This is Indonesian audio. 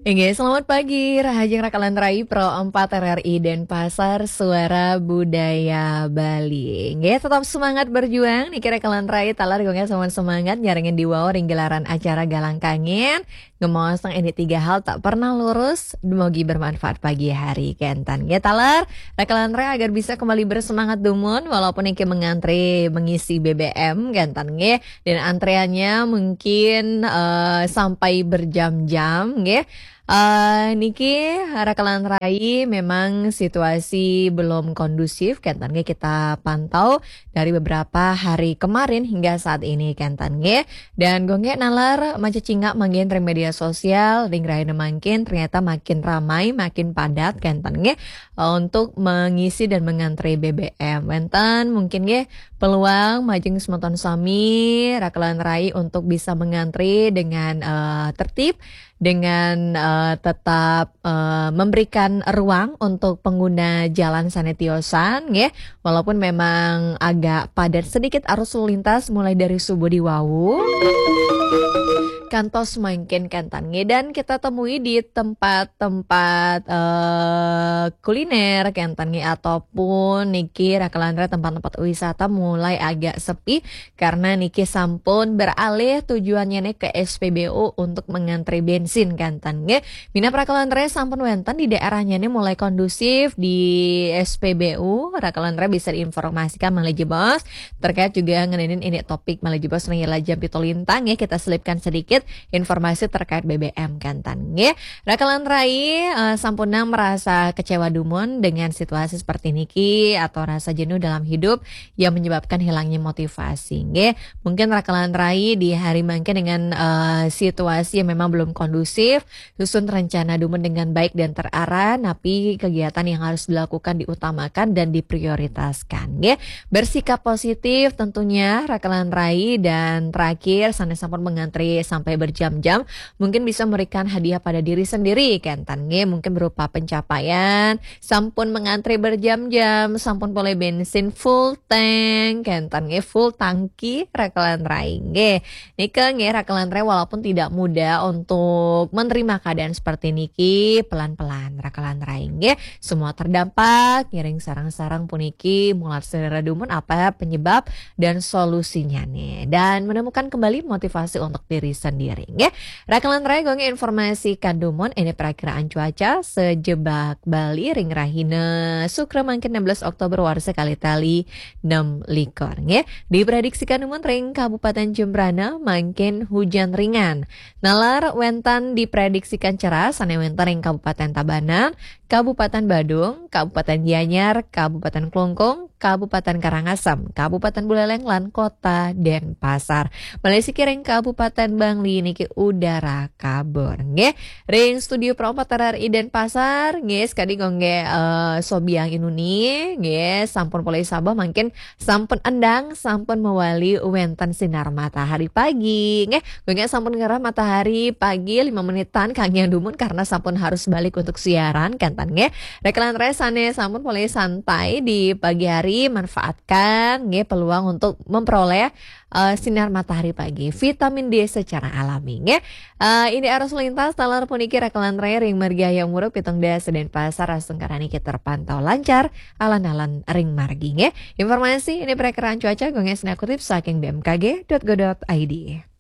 Selamat pagi, Rahajeng Rakalan Rai Pro 4 RRI Denpasar Suara Budaya Bali. Tetap semangat berjuang, nih kira Rakalan Rai talar gongnya semangat nyarengin di wow ring gelaran acara Galang Kangen. Ngemosong ini 3 hal tak pernah lurus, demogi bermanfaat pagi hari kentan. Talar, Rakalan Rai agar bisa kembali bersemangat dumun walaupun iki mengantri mengisi BBM kentan dan antreannya mungkin sampai berjam-jam Niki Rakalan Rai memang situasi belum kondusif kentan kita pantau dari beberapa hari kemarin hingga saat ini kentan dan gonge nalar mancing manggen di media sosial ring raina mangkin ternyata makin ramai makin padat kentan untuk mengisi dan mengantri BBM wenten mungkin peluang majeng semonton sami Rakalan Rai untuk bisa mengantri dengan tertib dengan tetap memberikan ruang untuk pengguna jalan sanetiosan walaupun memang agak padat sedikit arus lalu lintas mulai dari subuh di Wawu kantos makin kentan dan kita temui di tempat-tempat kuliner kentan ataupun niki Rakalan Rai tempat-tempat wisata mulai agak sepi karena niki sampun beralih tujuannya ke SPBU untuk mengantri bensin kentan Mina Rakalan Rai sampun wenten di daerahnya mulai kondusif di SPBU Rakalan Rai bisa diinformasikan melalui Bos terkait juga ngenenin ini topik melalui Bos Rengila Jam Pitolintang kita selipkan sedikit informasi terkait BBM kentan Rakalan Rai sampuna merasa kecewa dumun dengan situasi seperti niki atau rasa jenuh dalam hidup yang menyebabkan hilangnya motivasi mungkin Rakalan Rai di hari mangke dengan situasi yang memang belum kondusif susun rencana dumun dengan baik dan terarah tapi kegiatan yang harus dilakukan diutamakan dan diprioritaskan bersikap positif tentunya Rakalan Rai dan terakhir sanes sampun mengantri sampai berjam-jam mungkin bisa memberikan hadiah pada diri sendiri kentan mungkin berupa pencapaian sampun mengantri berjam-jam sampun boleh bensin full tank kentan full tangki Rakalan Rai nike Rakalan Rai walaupun tidak mudah untuk menerima keadaan seperti niki pelan-pelan Rakalan Rai semua terdampak ngiring sarang-sarang puniki mulat sedera dumun apa penyebab dan solusinya dan menemukan kembali motivasi untuk diri sendiri Rakalan Rai gonge informasi kandumun ini perakiraan cuaca sejebak Bali ring rahina Sukra mangkin 16 Oktober warsa kali tali 6 likor diprediksikan dumun ring Kabupaten Jembrana mangkin hujan ringan nalar wentan diprediksikan cerah sane wentan ring Kabupaten Tabanan Kabupaten Badung, Kabupaten Gianyar, Kabupaten Klungkung, Kabupaten Karangasem, Kabupaten Buleleng lan Kota Denpasar. Malaysia kiring Kabupaten Bangli niki udara kabur. Ring studio Pro 4 RRI Denpasar, sekali gongge sobiang inuni, sampun polai Sabah mungkin sampun endang, sampun mewali wenten sinar matahari pagi. Gongge sampun ngerah matahari pagi 5 menitan kang yang dumun karena sampun harus balik untuk siaran kan Rakalan Rai sane sampun mulai santai di pagi hari manfaatkan peluang untuk memperoleh sinar matahari pagi vitamin D secara alami ini arus lintas talar puniki Rakalan Rai ring margi yang muruk pitung desa Denpasar asung karani kita terpantau lancar alan-alan ring margi informasi ini perakiraan cuaca gonges kutip saking bmkg.go.id